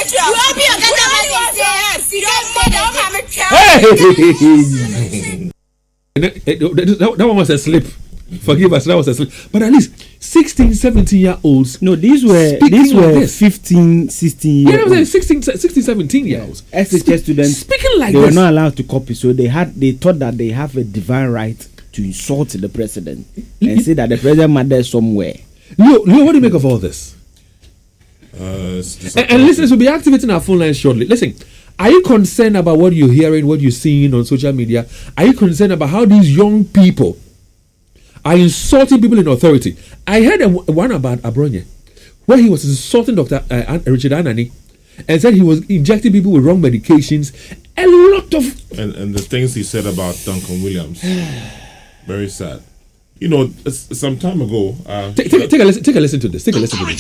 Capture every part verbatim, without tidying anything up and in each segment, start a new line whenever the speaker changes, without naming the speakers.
That, that one was a slip. Forgive us, that was a slip. But at least sixteen, seventeen year olds.
No, these were these were like fifteen, sixteen years.
Yeah, sixteen, sixteen, seventeen year olds.
S H S students
speaking like
they
this.
were not allowed to copy, so they had they thought that they have a divine right to insult the president and say that the president mother is somewhere.
Leo, Leo, what do you make of all this?
Uh,
and, and listeners, we'll be activating our phone lines shortly. Listen, are you concerned about what you're hearing, what you're seeing on social media? Are you concerned about how these young people are insulting people in authority? I heard a, one about Abronye, where he was insulting Doctor Uh, Richard Anani and said he was injecting people with wrong medications. A lot of...
And, and the things he said about Duncan Williams. Very sad. You know, some time ago... Uh,
take, take, take, a listen, take a listen to this. Take a listen to this.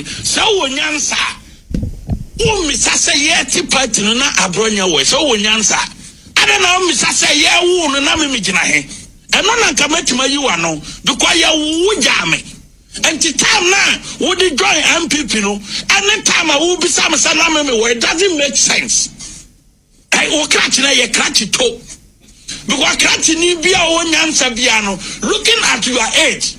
Oh, Mister Say, yeah, Tipati, no, Abronia way. So, when Yansa, I don't know, Mister Say, yeah, woo, no, Namimijina. And no one can make you know, because you would jam me. And the time now, would you join M P P? No, and the time I will be some Sanami where it doesn't make sense. I will catch na ye catch it too. Because catching you be our own Yansa piano, looking at your age.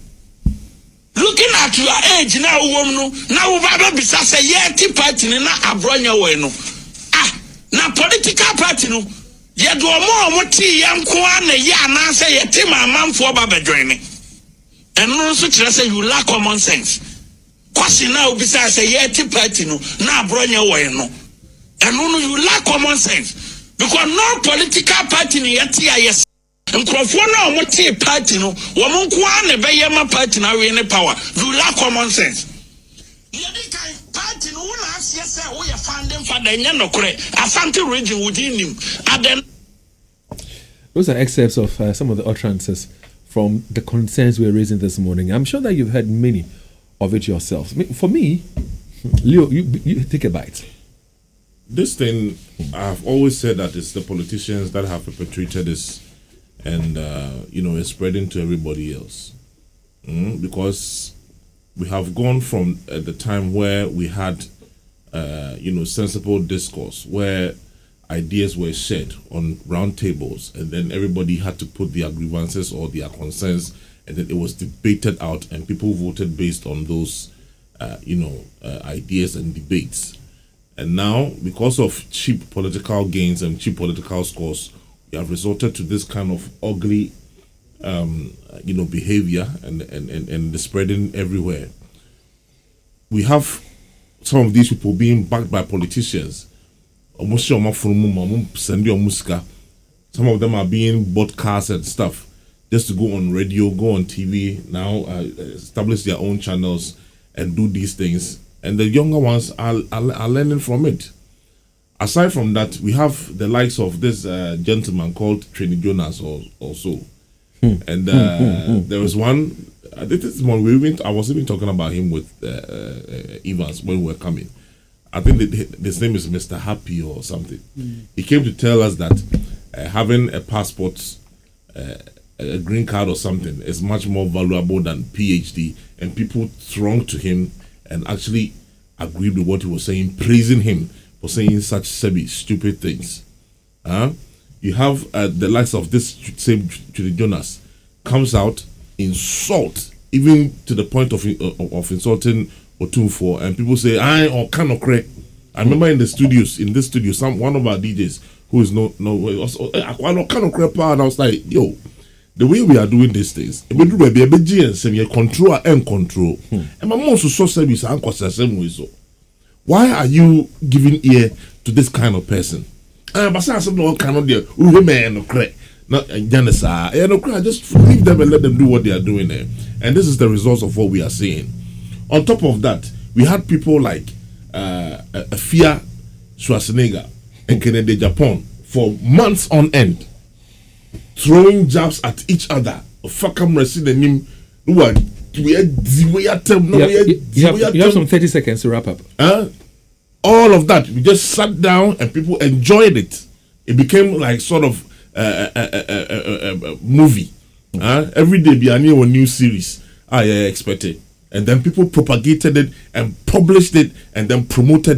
Looking at your age now, woman, now Baba Bisa say, yeah, tea party, na Abronia way no. Ah, na political party no. Ya do more what tea young kwane, ya na say, ya tea my man for Baba joining. And no such as say you lack common sense. Kwasi now Bisa say, yeah, tea party no, na Abronia way no. And no, you lack common sense. Because no political party ni yati yes. And Crofona what tea party no, woman kwane be yama party now in power. You lack common sense. Party no one has yes, we are funding for the Yano Kore, Asante region within him. And then
those are excerpts of uh, some of the utterances from the concerns we're raising this morning. I'm sure that you've heard many of it yourselves. For me, Leo, you, you take a bite.
This thing, I've always said that it's the politicians that have perpetrated this. And, uh, you know, it's spreading to everybody else. Mm, because we have gone from uh, the time where we had, uh, you know, sensible discourse, where ideas were shared on round tables, and then everybody had to put their grievances or their concerns, and then it was debated out, and people voted based on those, uh, you know, uh, ideas and debates. And now, because of cheap political gains and cheap political scores, we have resorted to this kind of ugly, um, you know, behavior and, and, and, and the spreading everywhere. We have some of these people being backed by politicians. Some of them are being bought cars and stuff just to go on radio, go on T V, now uh, establish their own channels and do these things. And the younger ones are, are, are learning from it. Aside from that, we have the likes of this uh, gentleman called Trini Jonas or, or so. Hmm. And uh, hmm, hmm, hmm. there was one, uh, this one we even, I was even talking about him with uh, uh, Evans when we were coming. I think that his name is Mister Happy or something. Hmm. He came to tell us that uh, having a passport, uh, a green card or something is much more valuable than PhD. And people thronged to him and actually agreed with what he was saying, praising him for saying such stupid things. Uh, you have uh, the likes of this same Judy Jonas comes out, insult, even to the point of of, of insulting Otunfo, and people say, I or cannot correct. I remember in the studios, in this studio, some one of our D Js who is no no also I cannot correct, and I was like, yo, the way we are doing these things, we do be a B and say control and control. Hmm. And my mom so service and cost the same way so. Why are you giving ear to this kind of person? Uh, but some no cannot there. Women no crack. Not Janessa. No crack. Just leave them and let them do what they are doing there. And this is the results of what we are seeing. On top of that, we had people like uh, Afia Schwarzenegger and Kennedy Japan for months on end, throwing jabs at each other. Fuck them, resident him. What? We had you have,
you, have, you have some thirty seconds to wrap up.
Uh, all of that, we just sat down and people enjoyed it. It became like sort of a, a, a, a, a, a movie. Uh, every day, be a new, a new series. I expected, and then people propagated it and published it and then promoted